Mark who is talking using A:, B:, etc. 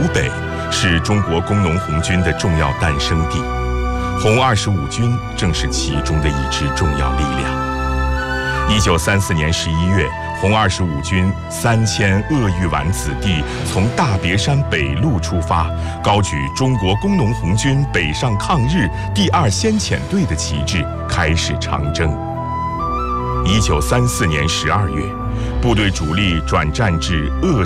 A: 北是中国工农红军的重要诞生地，红25军正是其中的一支重要力量。1934年11月，红25军3000鄂豫皖子弟从大别山北路出发，高举中国工农红军北上抗日第2先遣队的旗帜，开始长征。1934年12月，部队主力转战至鄂